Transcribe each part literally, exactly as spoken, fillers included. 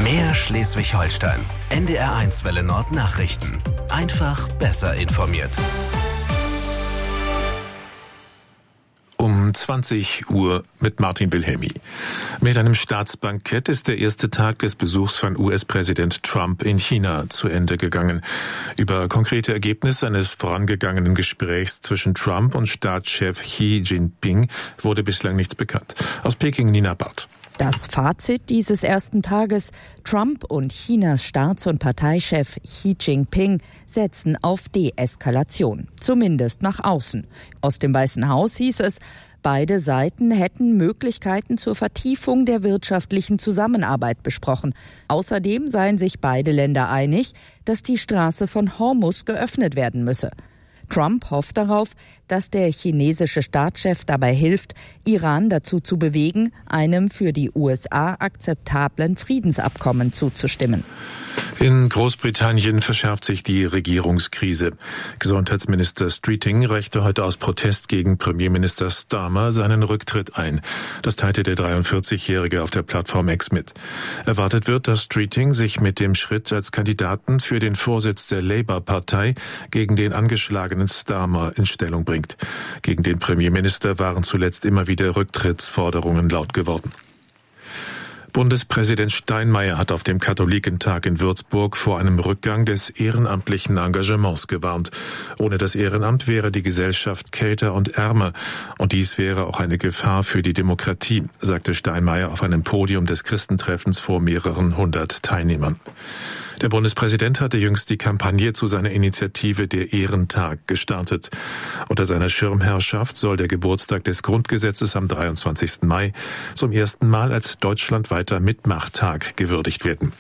Mehr Schleswig-Holstein. N D R eins Welle Nord Nachrichten. Einfach besser informiert. Um zwanzig Uhr mit Martin Wilhelmi. Mit einem Staatsbankett ist der erste Tag des Besuchs von U S-Präsident Trump in China zu Ende gegangen. Über konkrete Ergebnisse eines vorangegangenen Gesprächs zwischen Trump und Staatschef Xi Jinping wurde bislang nichts bekannt. Aus Peking Nina Barth. Das Fazit dieses ersten Tages: Trump und Chinas Staats- und Parteichef Xi Jinping setzen auf Deeskalation, zumindest nach außen. Aus dem Weißen Haus hieß es, beide Seiten hätten Möglichkeiten zur Vertiefung der wirtschaftlichen Zusammenarbeit besprochen. Außerdem seien sich beide Länder einig, dass die Straße von Hormuz geöffnet werden müsse. Trump hofft darauf, dass der chinesische Staatschef dabei hilft, Iran dazu zu bewegen, einem für die U S A akzeptablen Friedensabkommen zuzustimmen. In Großbritannien verschärft sich die Regierungskrise. Gesundheitsminister Streeting reichte heute aus Protest gegen Premierminister Starmer seinen Rücktritt ein. Das teilte der dreiundvierzigjährige auf der Plattform X mit. Erwartet wird, dass Streeting sich mit dem Schritt als Kandidaten für den Vorsitz der Labour-Partei gegen den angeschlagenen Starmer in Stellung bringt. Gegen den Premierminister waren zuletzt immer wieder Rücktrittsforderungen laut geworden. Bundespräsident Steinmeier hat auf dem Katholikentag in Würzburg vor einem Rückgang des ehrenamtlichen Engagements gewarnt. Ohne das Ehrenamt wäre die Gesellschaft kälter und ärmer. Und dies wäre auch eine Gefahr für die Demokratie, sagte Steinmeier auf einem Podium des Christentreffens vor mehreren hundert Teilnehmern. Der Bundespräsident hatte jüngst die Kampagne zu seiner Initiative Der Ehrentag gestartet. Unter seiner Schirmherrschaft soll der Geburtstag des Grundgesetzes am dreiundzwanzigsten Mai zum ersten Mal als deutschlandweiter Mitmachtag gewürdigt werden.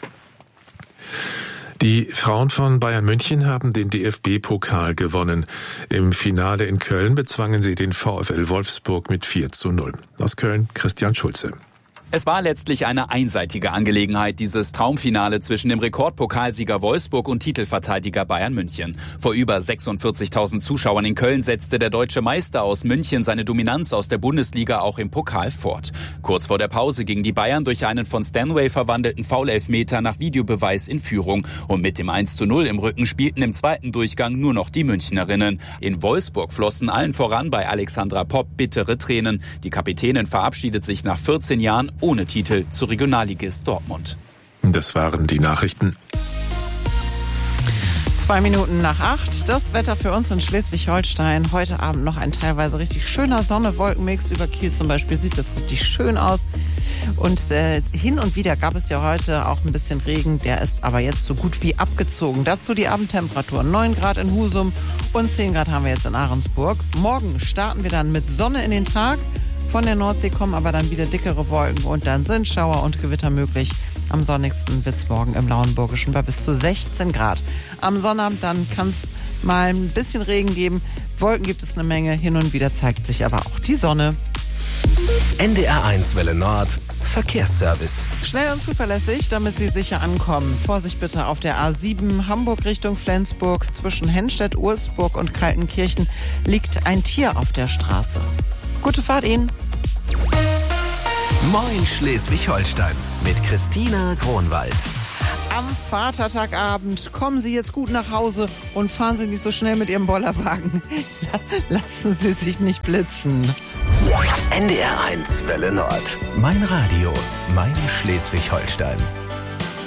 Die Frauen von Bayern München haben den D F B-Pokal gewonnen. Im Finale in Köln bezwangen sie den VfL Wolfsburg mit vier zu null. Aus Köln Christian Schulze. Es war letztlich eine einseitige Angelegenheit, dieses Traumfinale zwischen dem Rekordpokalsieger Wolfsburg und Titelverteidiger Bayern München. Vor über sechsundvierzigtausend Zuschauern in Köln setzte der deutsche Meister aus München seine Dominanz aus der Bundesliga auch im Pokal fort. Kurz vor der Pause gingen die Bayern durch einen von Stanway verwandelten Foulelfmeter nach Videobeweis in Führung. Und mit dem eins zu null im Rücken spielten im zweiten Durchgang nur noch die Münchnerinnen. In Wolfsburg flossen allen voran bei Alexandra Popp bittere Tränen. Die Kapitänin verabschiedet sich nach vierzehn Jahren ohne Titel zu Regionalligist Dortmund. Das waren die Nachrichten. Zwei Minuten nach acht. Das Wetter für uns in Schleswig-Holstein. Heute Abend noch ein teilweise richtig schöner Sonne-Wolkenmix. Über Kiel zum Beispiel sieht das richtig schön aus. Und äh, hin und wieder gab es ja heute auch ein bisschen Regen. Der ist aber jetzt so gut wie abgezogen. Dazu die Abendtemperatur. neun Grad in Husum und zehn Grad haben wir jetzt in Ahrensburg. Morgen starten wir dann mit Sonne in den Tag. Von der Nordsee kommen aber dann wieder dickere Wolken und dann sind Schauer und Gewitter möglich. Am sonnigsten wird es morgen im Lauenburgischen bei bis zu sechzehn Grad. Am Sonnabend dann kann es mal ein bisschen Regen geben. Wolken gibt es eine Menge, hin und wieder zeigt sich aber auch die Sonne. N D R eins Welle Nord Verkehrsservice. Schnell und zuverlässig, damit Sie sicher ankommen. Vorsicht bitte auf der A sieben Hamburg Richtung Flensburg. Zwischen Hennstedt, Ulsburg und Kaltenkirchen liegt ein Tier auf der Straße. Gute Fahrt Ihnen. Moin Schleswig-Holstein mit Christina Kronwald. Am Vatertagabend kommen Sie jetzt gut nach Hause und fahren Sie nicht so schnell mit Ihrem Bollerwagen. Lassen Sie sich nicht blitzen. N D R eins Welle Nord. Mein Radio, mein Schleswig-Holstein.